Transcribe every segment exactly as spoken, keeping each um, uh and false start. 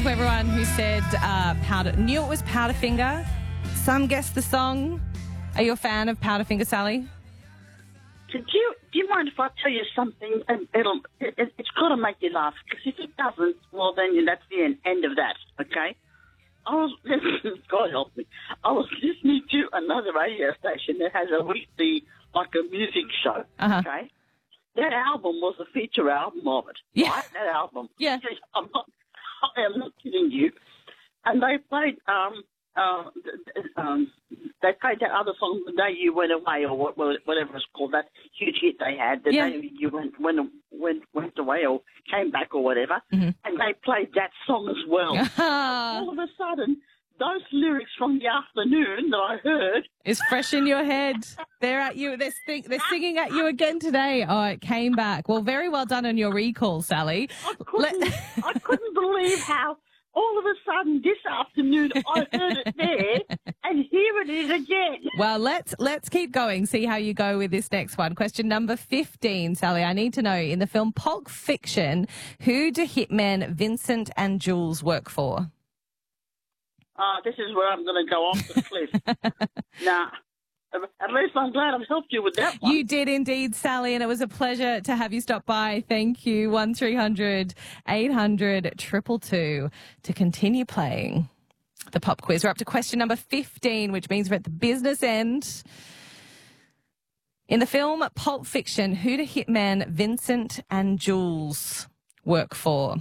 to everyone who said uh, Powder, knew it was Powderfinger. Some guessed the song. Are you a fan of Powderfinger, Sally? Do you, do you mind if I tell you something? And it'll, it, it's got to make you laugh, because if it doesn't, well, then that's the end, end of that, okay? I was listening, God help me, I was listening to another radio station that has a weekly, like a music show, Uh-huh. okay? That album was a feature album of it, Yeah. right? That album. Yeah. I'm not, I am not kidding you. And they played, um, uh, um, they played that other song, The Day You Went Away, or what, whatever it's called, that huge hit they had, The Yeah. Day You went, went, went, went away or came back or whatever. Mm-hmm. And they played that song as well. All of a sudden, those lyrics from the afternoon that I heard, It's fresh in your head. They're at you. They're, sing, they're singing at you again today. Oh, it came back. Well, very well done on your recall, Sally. I couldn't, Let- I couldn't believe how all of a sudden this afternoon I heard it there, and here it is again. Well, let's let's keep going. See how you go with this next one. Question number fifteen, Sally. I need to know, in the film Pulp Fiction, who do hitmen Vincent and Jules work for? Uh, this is where I'm going to go off the cliff. Nah, at least I'm glad I've helped you with that one. You did indeed, Sally, and it was a pleasure to have you stop by. Thank you. one three hundred eight hundred two two two to continue playing the pop quiz. We're up to question number fifteen, which means we're at the business end. In the film Pulp Fiction, who do hitmen Vincent and Jules work for?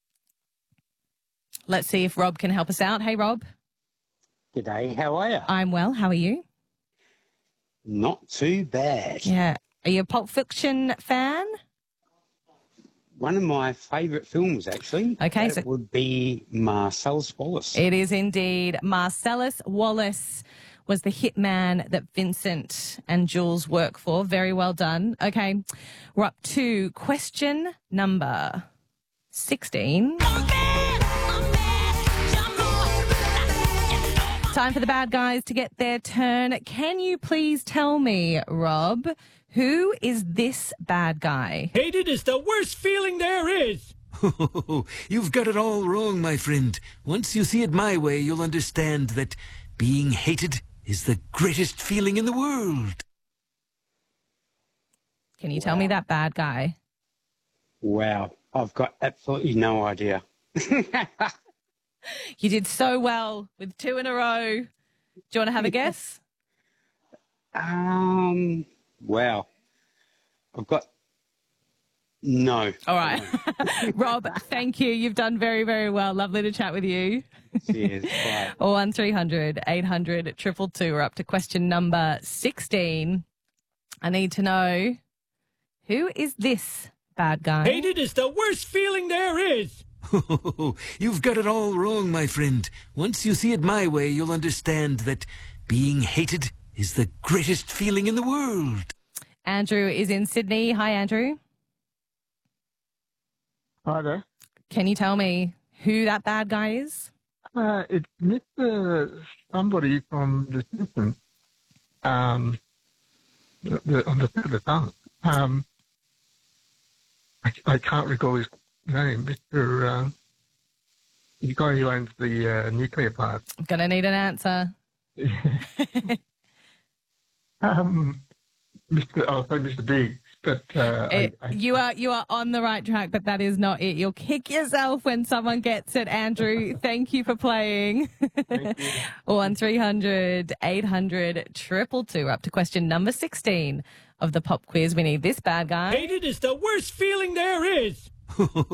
Let's see if Rob can help us out. Hey, Rob. G'day, how are you? I'm well. How are you? Not too bad. Yeah. Are you a Pulp Fiction fan? One of my favourite films, actually. Okay, that so- would be Marcellus Wallace. It is indeed. Marcellus Wallace was the hitman that Vincent and Jules work for. Very well done. Okay, we're up to question number sixteen. Time for the bad guys to get their turn. Can you please tell me, Rob, who is this bad guy? Hated is the worst feeling there is. You've got it all wrong, my friend. Once you see it my way, you'll understand that being hated is the greatest feeling in the world. Can you tell me that bad guy? Wow, I've got absolutely no idea. You did so well with two in a row. Do you want to have a guess? Um, wow. I've got no. All right. Rob, thank you. You've done very, very well. Lovely to chat with you. Cheers. Bye. one three hundred eight hundred two two two. We're up to question number sixteen. I need to know, who is this bad guy? Hated is the worst feeling there is. You've got it all wrong, my friend. Once you see it my way, you'll understand that being hated is the greatest feeling in the world. Andrew is in Sydney. Hi, Andrew. Hi there. Can you tell me who that bad guy is? Uh, it's Mister somebody from The Simpsons. Um, the, the, on the tip of the tongue. Um, I, I can't recall his name. Mister Uh, the guy who owns the uh, nuclear plant. I'm going to need an answer. um, Mister Oh, sorry, Mister Biggs. But uh, It, I, I, you are you are on the right track, but that is not it. You'll kick yourself when someone gets it, Andrew. Thank you for playing. thank you. one three hundred eight hundred two two two. Up to question number sixteen of the pop quiz. We need this bad guy. Hated is the worst feeling there is.